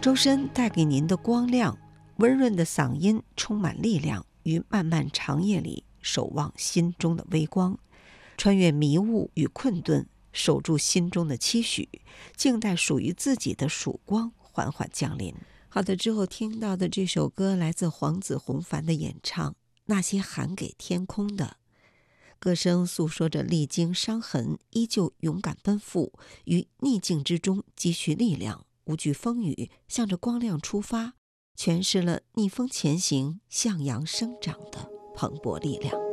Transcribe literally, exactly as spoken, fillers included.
周深带给您的光亮，温润的嗓音充满力量，于漫漫长夜里守望心中的微光，穿越迷雾与困顿，守住心中的期许，静待属于自己的曙光缓缓降临。好的，之后听到的这首歌来自黄子弘凡的演唱《那些喊给天空的》，歌声诉说着历经伤痕依旧勇敢奔赴，于逆境之中积蓄力量，无惧风雨，向着光亮出发，诠释了逆风前行向阳生长的蓬勃力量。